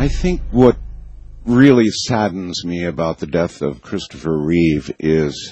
I think what really saddens me about the death of Christopher Reeve is,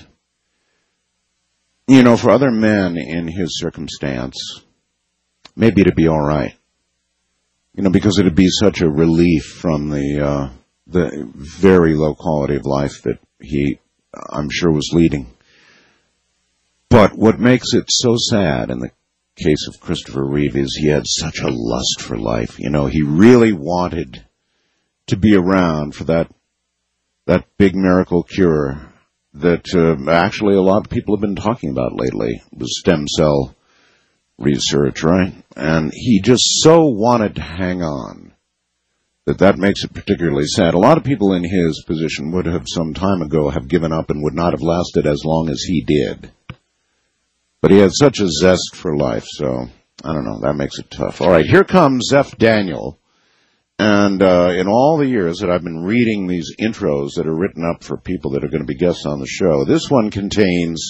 for other men in his circumstance, maybe it'd be all right. Because it'd be such a relief from the very low quality of life that he, I'm sure, was leading. But what makes it so sad in the case of Christopher Reeve is he had such a lust for life. He really wanted to be around for that big miracle cure that actually a lot of people have been talking about lately, the stem cell research, right? And he just so wanted to hang on that makes it particularly sad. A lot of people in his position would have some time ago have given up and would not have lasted as long as he did. But he had such a zest for life, so I don't know, that makes it tough. All right, here comes Zeph Daniel. And in all the years that I've been reading these intros that are written up for people that are going to be guests on the show, this one contains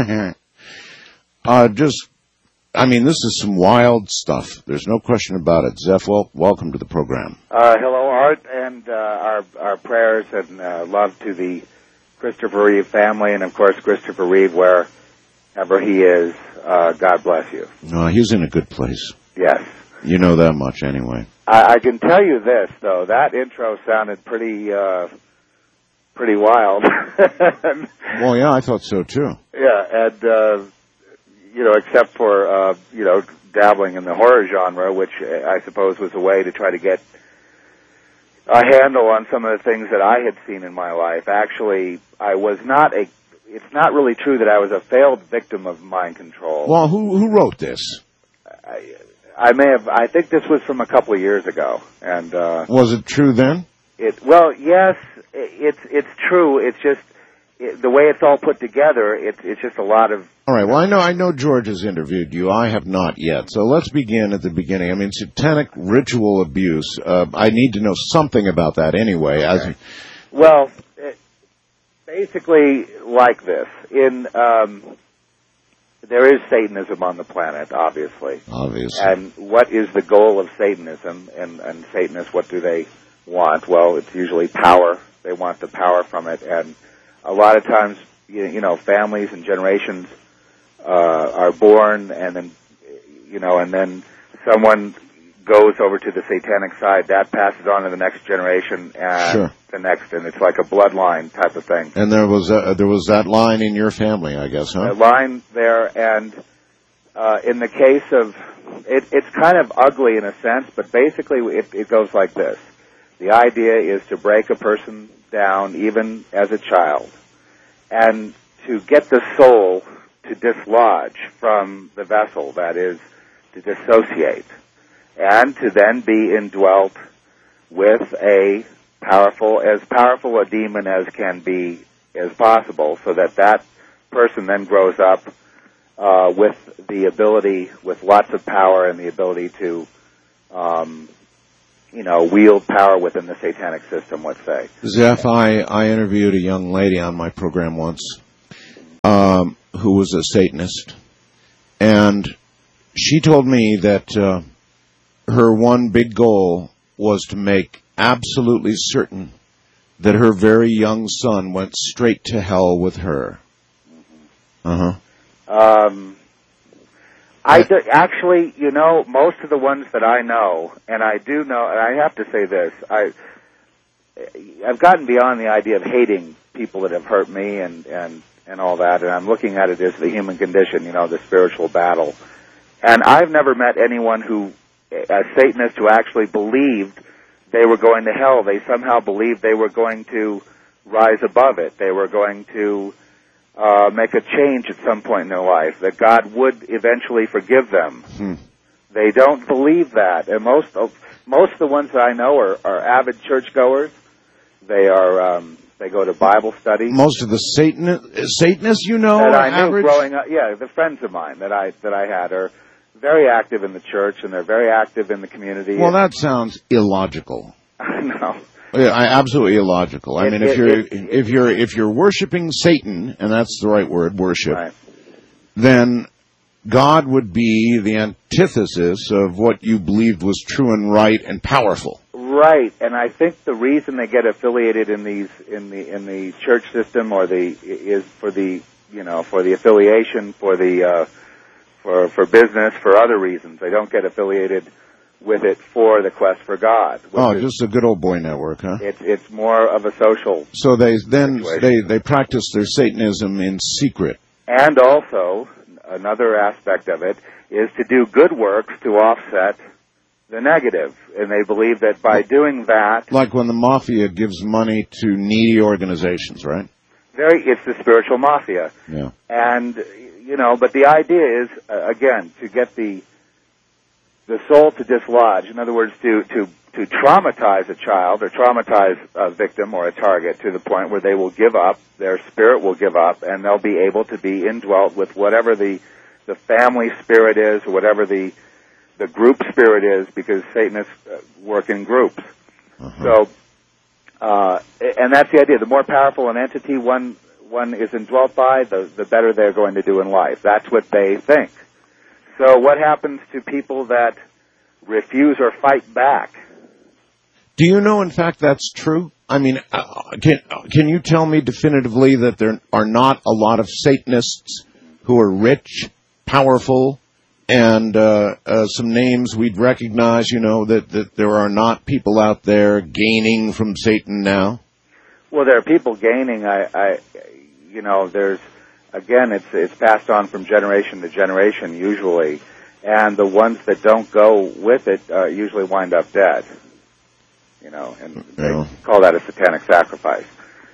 this is some wild stuff. There's no question about it. Zeph, welcome to the program. Hello, Art, and our prayers and love to the Christopher Reeve family, and of course Christopher Reeve, wherever he is. God bless you. No, he's in a good place. Yes. You know that much anyway. I can tell you this, though. That intro sounded pretty wild. Well, yeah, I thought so, too. Yeah, and, except for, dabbling in the horror genre, which I suppose was a way to try to get a handle on some of the things that I had seen in my life. Actually, it's not really true that I was a failed victim of mind control. Well, who wrote this? I think this was from a couple of years ago, and was it true then? Yes, it's true. It's just the way it's all put together. It's just a lot of. All right. Well, I know George has interviewed you. I have not yet. So let's begin at the beginning. I mean, satanic ritual abuse. I need to know something about that anyway. Okay. Well, basically like this there is Satanism on the planet, obviously. Obviously. And what is the goal of Satanism? And Satanists, what do they want? Well, it's usually power. They want the power from it. And a lot of times, families and generations are born, and then, and then someone goes over to the satanic side. That passes on to the next generation and sure. the next, and it's like a bloodline type of thing. And there was that line in your family, I guess, huh? A line there, and in the case of it's kind of ugly in a sense, but basically it goes like this: the idea is to break a person down, even as a child, and to get the soul to dislodge from the vessel, that is, to dissociate, and to then be indwelt with as powerful a demon as can be as possible, so that person then grows up with the ability, with lots of power and the ability to, wield power within the satanic system, let's say. Zeph, I interviewed a young lady on my program once who was a Satanist, and she told me that her one big goal was to make absolutely certain that her very young son went straight to hell with her. Actually, most of the ones that I know, and I do know, and I have to say this, I've gotten beyond the idea of hating people that have hurt me and all that, and I'm looking at it as the human condition, the spiritual battle. And I've never met anyone a Satanist who actually believed they were going to hell. They somehow believed they were going to rise above it. They were going to make a change at some point in their life, that God would eventually forgive them. They don't believe that. And most of the ones that I know are avid churchgoers. They go to Bible studies. Most of the Satanists, that I knew average? Growing up, the friends of mine that I had are very active in the church, and they're very active in the community. Well, that sounds illogical. I know. Yeah, absolutely illogical. I mean, if you're worshiping Satan, and that's the right word, worship, right, then God would be the antithesis of what you believed was true and right and powerful. Right, and I think the reason they get affiliated in the church system is for the affiliation, for business, for other reasons. They don't get affiliated with it for the quest for God. Just a good old boy network, huh? It's more of a social. So they practice their Satanism in secret. And also, another aspect of it is to do good works to offset the negative. And they believe that by doing that... Like when the mafia gives money to needy organizations, right? It's the spiritual mafia. Yeah. And, but the idea is, again, to get the soul to dislodge. In other words, to traumatize a child or traumatize a victim or a target to the point where they will give up, their spirit will give up, and they'll be able to be indwelt with whatever the family spirit is, or whatever the group spirit is, because Satanists work in groups. Uh-huh. So, and that's the idea. The more powerful an entity one is indwelt by, the better they're going to do in life. That's what they think. So what happens to people that refuse or fight back? Do you know, in fact, that's true? I mean, can you tell me definitively that there are not a lot of Satanists who are rich, powerful, and some names we'd recognize, that there are not people out there gaining from Satan now? Well, there are people gaining. There's, again, it's passed on from generation to generation usually, and the ones that don't go with it usually wind up dead. And they call that a satanic sacrifice.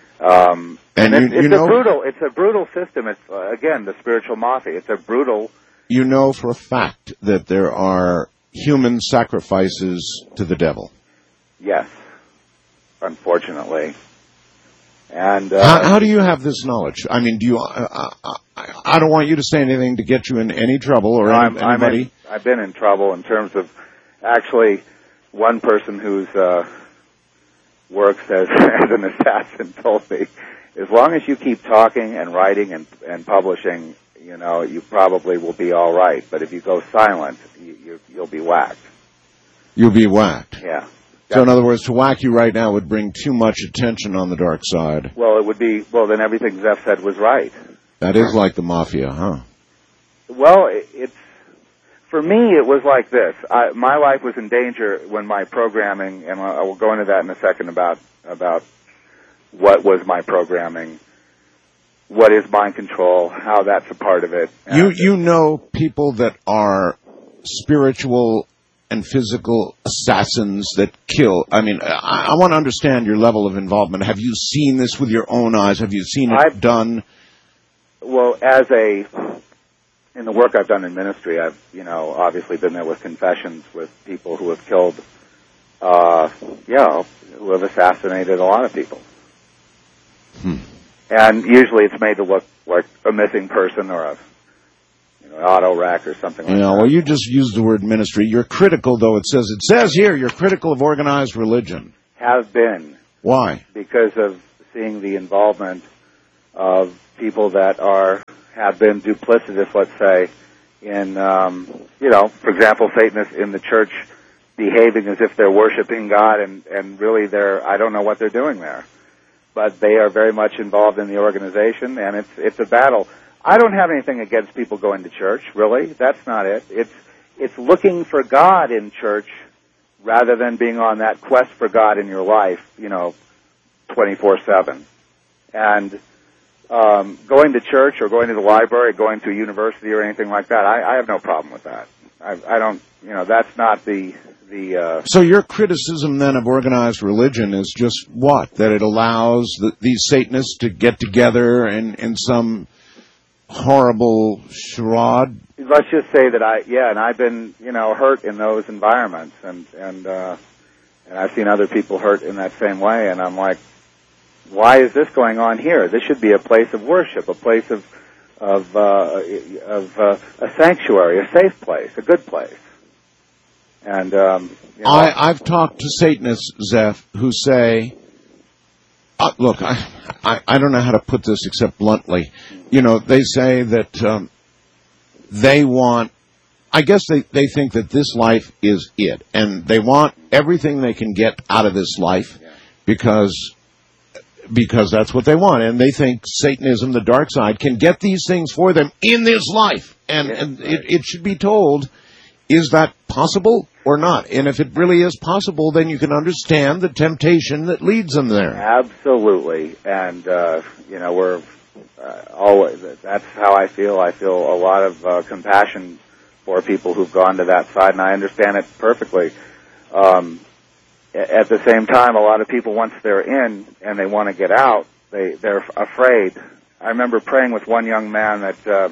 It's a brutal system. It's again the spiritual mafia. It's a brutal. You know for a fact that there are human sacrifices to the devil. Yes, unfortunately. And how do you have this knowledge? I mean, do you? I don't want you to say anything to get you in any trouble or anybody. I've been in trouble in terms of actually one person who's works as an assassin told me, as long as you keep talking and writing and publishing, you probably will be all right. But if you go silent, you'll be whacked. You'll be whacked. Yeah. So in other words, to whack you right now would bring too much attention on the dark side. Well, it would be. Well, then everything Zeph said was right. That is like the mafia, huh? Well, it's for me. It was like this. My life was in danger when my programming, and I will go into that in a second about what was my programming, what is mind control, how that's a part of it. You know people that are spiritual and physical assassins that kill. I mean, I want to understand your level of involvement. Have you seen this with your own eyes? Have you seen it done? Well, in the work I've done in ministry, I've, obviously been there with confessions with people who have killed, who have assassinated a lot of people. And usually it's made to look like a missing person or an auto wreck or something like that. Well, you just used the word ministry. You're critical, though. It says here you're critical of organized religion. Have been. Why? Because of seeing the involvement of people that have been duplicitous, let's say, in, for example, Satanists in the church behaving as if they're worshiping God, and really I don't know what they're doing there. But they are very much involved in the organization, and it's a battle. I don't have anything against people going to church, really. That's not it. It's looking for God in church rather than being on that quest for God in your life, 24/7. And going to church or going to the library, going to a university or anything like that, I have no problem with that. I don't, that's not the. So your criticism then of organized religion is just what? That it allows these Satanists to get together in some horrible charade? Let's just say that and I've been, hurt in those environments, and I've seen other people hurt in that same way, and I'm like, why is this going on here? This should be a place of worship, a place of a sanctuary, a safe place, a good place. And I've talked to Satanists, Zeph, who say, look, I don't know how to put this except bluntly. They say that they want I guess they think that this life is it, and they want everything they can get out of this life because that's what they want, and they think Satanism, the dark side, can get these things for them in this life, and it should be told, is that possible or not? And if it really is possible, then you can understand the temptation that leads them there. Absolutely, and we're always. That's how I feel. I feel a lot of compassion for people who've gone to that side, and I understand it perfectly. At the same time, a lot of people, once they're in and they want to get out, they're afraid. I remember praying with one young man that,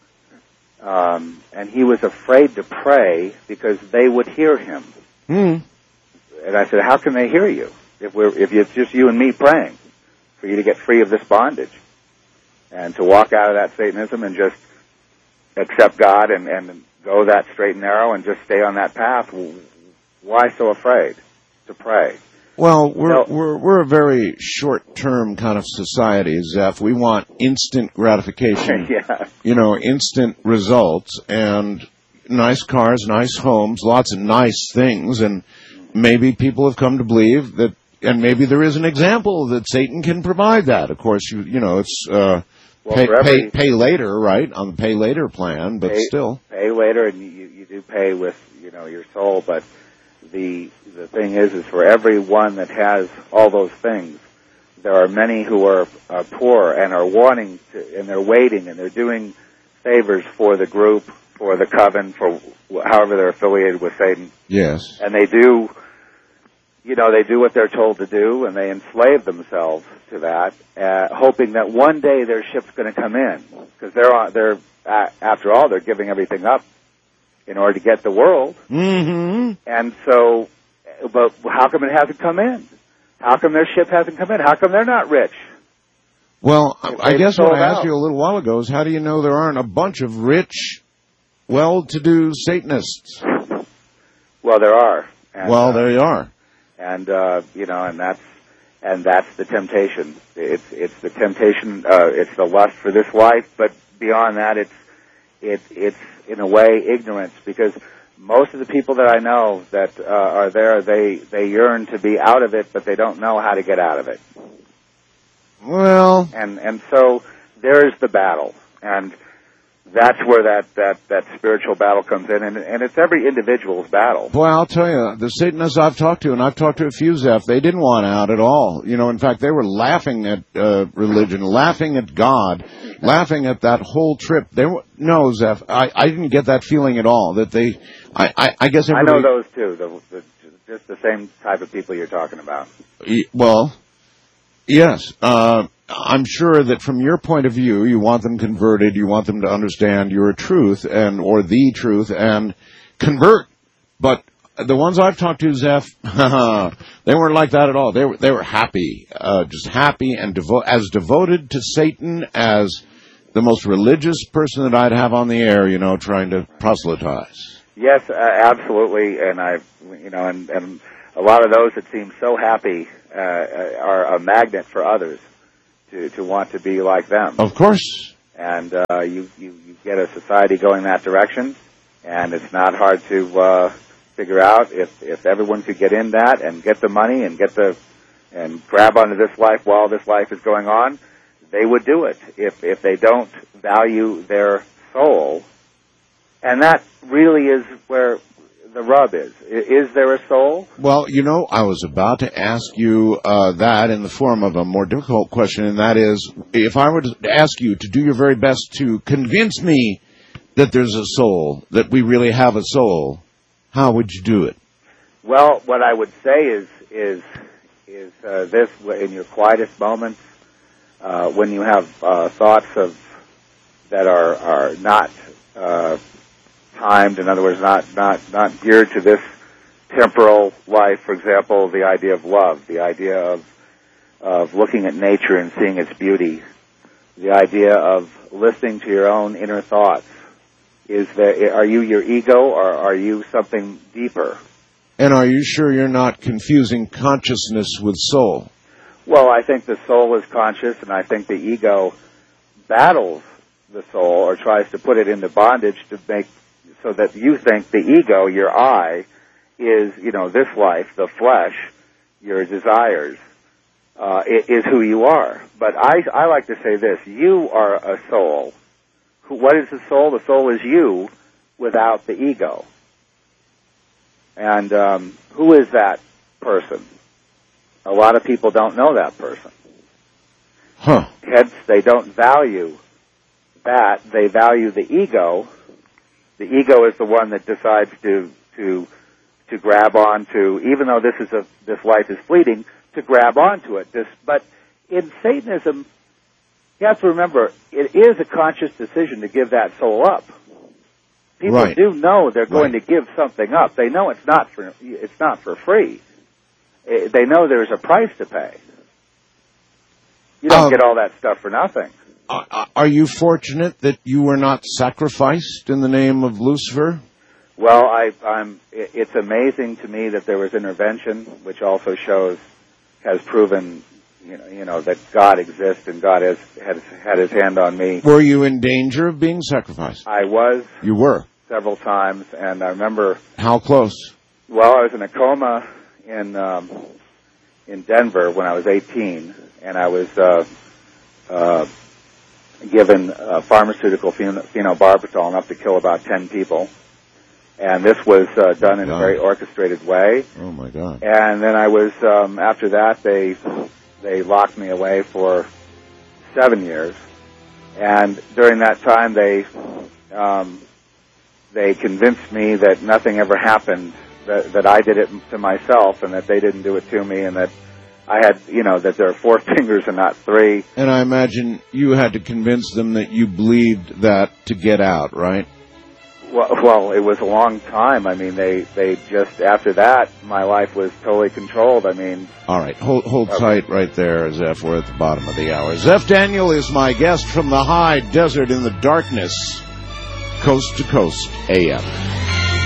and he was afraid to pray because they would hear him. Mm. And I said, "How can they hear you if it's just you and me praying for you to get free of this bondage and to walk out of that Satanism and just accept God and go that straight and narrow and just stay on that path? Why so afraid to pray?" Well, we're a very short-term kind of society, Zeph. We want instant gratification, instant results, and nice cars, nice homes, lots of nice things, and maybe people have come to believe that, and maybe there is an example that Satan can provide that. Of course, it's pay later, right, on the pay later plan, but still. Pay later, and you do pay with, your soul, but the thing is for everyone that has all those things, there are many who are poor and are wanting to, and they're waiting, and they're doing favors for the group, for the coven, for however they're affiliated with Satan. Yes. And they do, they do what they're told to do, and they enslave themselves to that, hoping that one day their ship's going to come in, because they're after all, they're giving everything up in order to get the world. Mm-hmm. And so, but how come it hasn't come in? How come their ship hasn't come in? How come they're not rich? Well, I guess what I asked you a little while ago is, how do you know there aren't a bunch of rich, well-to-do Satanists? Well, there are. And, there you are. And and that's the temptation. It's the temptation. It's the lust for this life, but beyond that, it's in a way ignorance, because most of the people that I know that are there, they yearn to be out of it, but they don't know how to get out of it. Well, and so there's the battle, and that's where that spiritual battle comes in, and it's every individual's battle. Boy, I'll tell you, the Satanists I've talked to, and I've talked to a few, Zeph, they didn't want out at all. In fact, they were laughing at religion, laughing at God, laughing at that whole trip. No, Zeph, I didn't get that feeling at all. That I guess everybody, I know those too. Just the same type of people you're talking about. Well, yes. I'm sure that from your point of view, you want them converted, you want them to understand your truth or the truth and convert. But the ones I've talked to, Zeph, they weren't like that at all. They were happy, just happy and as devoted to Satan as the most religious person that I'd have on the air, trying to proselytize. Yes, absolutely, and and a lot of those that seem so happy are a magnet for others to want to be like them. Of course. And you get a society going that direction, and it's not hard to figure out if everyone could get in that and get the money and and grab onto this life while this life is going on, they would do it. If they don't value their soul, and that really is where the rub is. Is there a soul? Well, I was about to ask you that in the form of a more difficult question, and that is, if I were to ask you to do your very best to convince me that there's a soul, that we really have a soul, how would you do it? Well, what I would say is this: in your quietest moments, when you have thoughts that are not timed, in other words, not geared to this temporal life. For example, the idea of love, the idea of looking at nature and seeing its beauty, the idea of listening to your own inner thoughts. Are you your ego, or are you something deeper? And are you sure you're not confusing consciousness with soul? Well, I think the soul is conscious, and I think the ego battles the soul or tries to put it into bondage to make so that you think the ego, your I, is, this life, the flesh, your desires, is who you are. But I like to say this: you are a soul. What is the soul? The soul is you without the ego. And who is that person? A lot of people don't know that person. Huh. Hence, they don't value that. They value the ego. The ego is the one that decides to grab onto, even though this life is fleeting, to grab onto it. But in Satanism, you have to remember, it is a conscious decision to give that soul up. People do know they're going to give something up. They know it's not for free. They know there's a price to pay. You don't get all that stuff for nothing. Are you fortunate that you were not sacrificed in the name of Lucifer? Well, it's amazing to me that there was intervention, which also has proven, that God exists and God has had His hand on me. Were you in danger of being sacrificed? I was. You were? Several times, and I remember... How close? Well, I was in a coma in Denver when I was 18, and I was given pharmaceutical phenobarbital enough to kill about 10 people. And this was done in a very orchestrated way. Oh, my God. And then I was, after that, they locked me away for 7 years. And during that time, they convinced me that nothing ever happened, that I did it to myself, and that they didn't do it to me, and that I had, that there are 4 fingers and not 3. And I imagine you had to convince them that you believed that to get out, right? Well, it was a long time. I mean, they just, after that, my life was totally controlled. I mean... All right, hold tight right there, Zeph. We're at the bottom of the hour. Zeph Daniel is my guest from the high desert in the darkness, Coast to Coast AM.